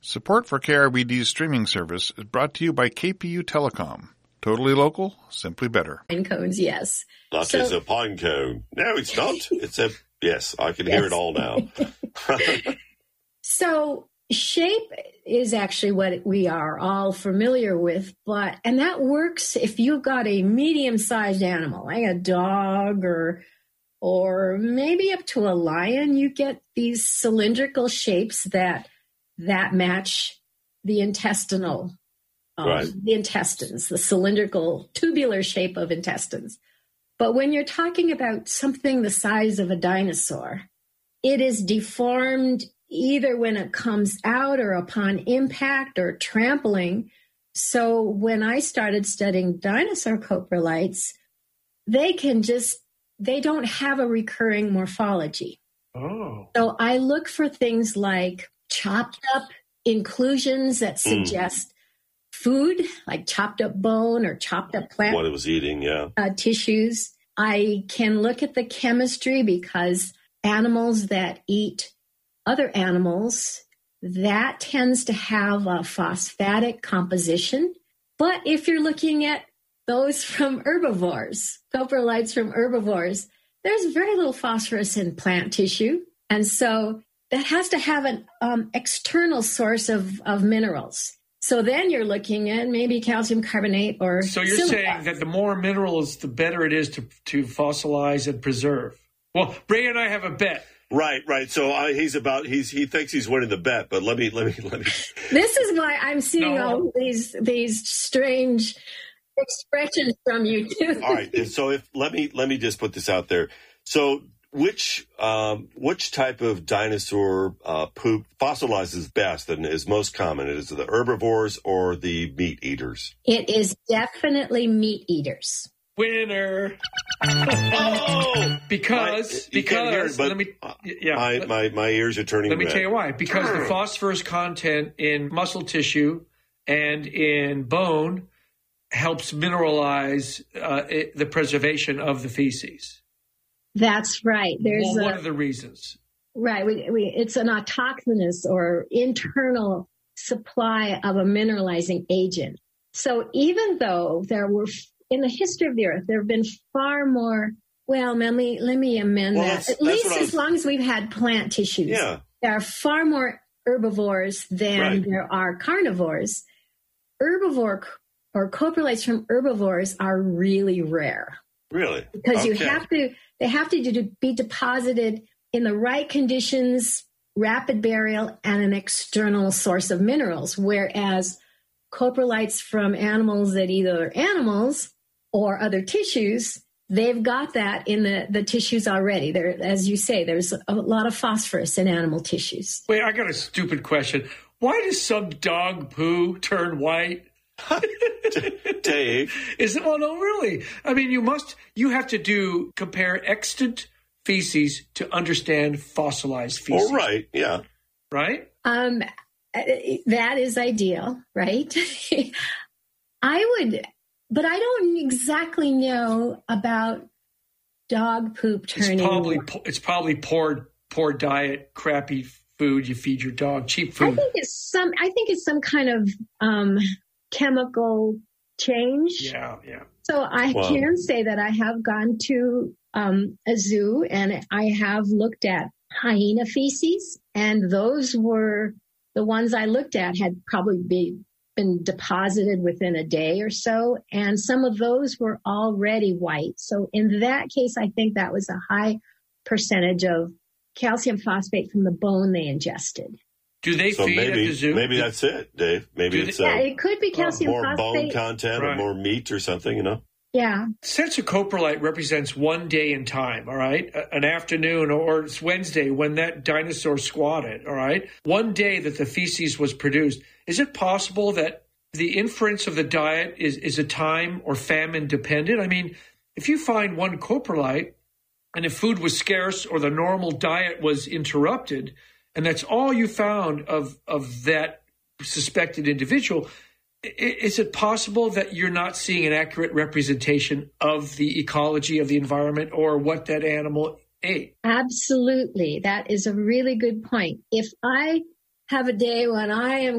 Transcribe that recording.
Support for KRBD's streaming service is brought to you by KPU Telecom. Totally local, simply better. Pine cones, yes. That is a pine cone. No, it's not. It's a, yes, I can hear it all now. So shape is actually what we are all familiar with, and that works if you've got a medium-sized animal, like a dog or maybe up to a lion. You get these cylindrical shapes that match the intestinal, the intestines, the cylindrical tubular shape of intestines. But when you're talking about something the size of a dinosaur, it is deformed either when it comes out or upon impact or trampling. So when I started studying dinosaur coprolites, they don't have a recurring morphology. Oh. So I look for things like chopped up inclusions that suggest food, like chopped up bone or chopped up plant. What it was eating, tissues. I can look at the chemistry because animals that eat other animals, that tends to have a phosphatic composition. But if you're looking at those from herbivores, coprolites from herbivores, there's very little phosphorus in plant tissue. And so that has to have an external source of minerals. So then you're looking at maybe calcium carbonate or So you're saying that the more minerals, the better it is to fossilize and preserve. Well, Ray and I have a bet. Right. So he thinks he's winning the bet, but let me. This is why I'm seeing all these strange expressions from you too. All right. So let me just put this out there. So which type of dinosaur poop fossilizes best and is most common? Is it the herbivores or the meat eaters? It is definitely meat eaters. Winner. Because let me my ears are turning red. Let me tell you why. Because the phosphorus content in muscle tissue and in bone helps mineralize the preservation of the feces. That's right. There's one of the reasons. Right. It's an autochthonous or internal supply of a mineralizing agent. So even though in the history of the earth, there have been far more, let me amend that. At least as long as we've had plant tissues, there are far more herbivores than there are carnivores. Herbivore or coprolites from herbivores are really rare. Really? Because they have to be deposited in the right conditions, rapid burial, and an external source of minerals, whereas coprolites from animals that either are animals or other tissues, they've got that in the tissues already. There, as you say, there's a lot of phosphorus in animal tissues. Wait, I got a stupid question. Why does some dog poo turn white? Dave. No, really. I mean, you have to compare extant feces to understand fossilized feces. Oh, right. Yeah. Right? That is ideal, right? But I don't exactly know about dog poop turning. It's probably poor diet, crappy food you feed your dog, cheap food. I think it's some kind of chemical change. Yeah. So I can say that I have gone to a zoo and I have looked at hyena feces, and those were the ones I looked at had probably been deposited within a day or so, and some of those were already white. So in that case, I think that was a high percentage of calcium phosphate from the bone they ingested. Do they feed at the zoo? Maybe that's it, Dave. Maybe it could be calcium more phosphate. Bone content or more meat or something, Yeah. Sensory coprolite represents one day in time, all right? An afternoon, or it's Wednesday when that dinosaur squatted, all right? One day that the feces was produced. Is it possible that the inference of the diet is a time or famine dependent? I mean, if you find one coprolite and if food was scarce or the normal diet was interrupted, and that's all you found of that suspected individual, is it possible that you're not seeing an accurate representation of the ecology of the environment or what that animal ate? Absolutely. That is a really good point. If I have a day when I am